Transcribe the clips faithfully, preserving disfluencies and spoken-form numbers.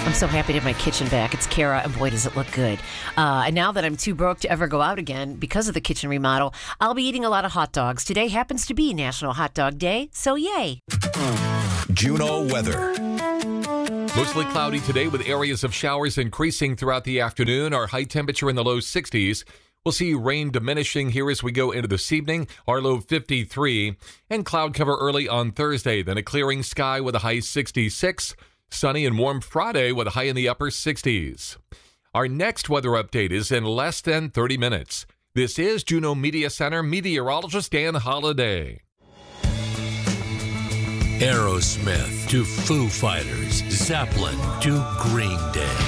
I'm so happy to have my kitchen back. It's Kara, and boy, does it look good. Uh, and now that I'm too broke to ever go out again because of the kitchen remodel, I'll be eating a lot of hot dogs. Today happens to be National Hot Dog Day, so yay. Juneau weather. Mostly cloudy today with areas of showers increasing throughout the afternoon. Our high temperature in the low sixties. We'll see rain diminishing here as we go into this evening. Our low fifty-three. And cloud cover early on Thursday. Then a clearing sky with a high sixty-six. Sunny and warm Friday with a high in the upper sixties. Our next weather update is in less than thirty minutes. This is Juneau Media Center meteorologist Dan Holliday. Aerosmith to Foo Fighters, Zeppelin to Green Day.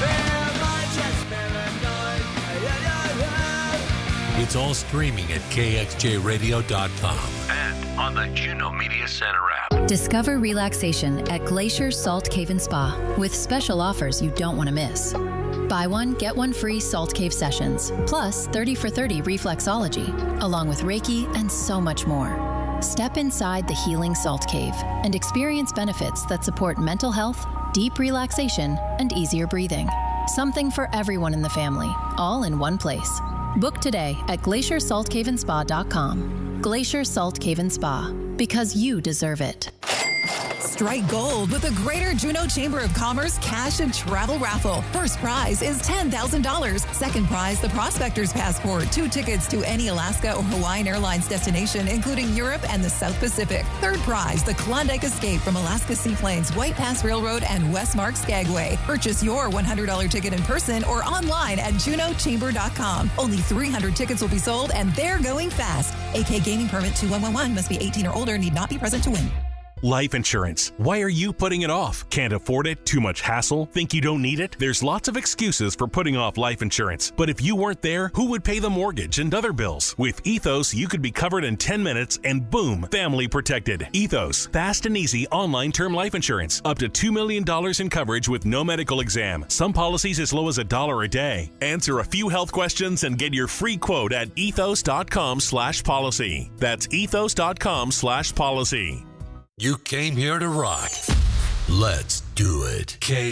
It's all streaming at K X J radio dot com and on the Juneau Media Center app. Discover relaxation at Glacier Salt Cave and Spa with special offers you don't want to miss. Buy one, get one free Salt Cave sessions, plus thirty for thirty reflexology, along with Reiki and so much more. Step inside the healing Salt Cave and experience benefits that support mental health, deep relaxation, and easier breathing. Something for everyone in the family, all in one place. Book today at glacier salt cave and spa dot com. Glacier Salt Cave and Spa, because you deserve it. Strike gold with the Greater Juneau Chamber of Commerce Cash and Travel Raffle. First prize is ten thousand dollars. Second prize, the Prospector's Passport. Two tickets to any Alaska or Hawaiian Airlines destination, including Europe and the South Pacific. Third prize, the Klondike Escape from Alaska Seaplanes, White Pass Railroad, and Westmark Skagway. Purchase your one hundred dollars ticket in person or online at juneau chamber dot com. Only three hundred tickets will be sold, and they're going fast. A K Gaming Permit two one one one must be eighteen or older, need not be present to win. Life insurance. Why are you putting it off? Can't afford it? Too much hassle? Think you don't need it? There's lots of excuses for putting off life insurance. But if you weren't there, who would pay the mortgage and other bills? With Ethos, you could be covered in ten minutes and boom, family protected. Ethos, fast and easy online term life insurance. Up to two million dollars in coverage with no medical exam. Some policies as low as a dollar a day. Answer a few health questions and get your free quote at ethos dot com slash policy. That's ethos dot com slash policy. You came here to rock. Let's do it. K